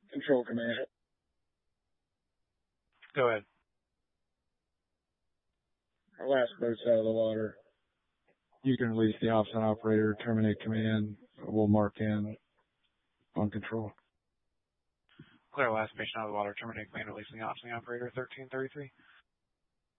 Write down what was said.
Control command. Go ahead. Our last boat's out of the water. You can release the option operator, terminate command. We'll mark in on control. Clear last patient out of the water, terminate command, releasing the option operator 1333.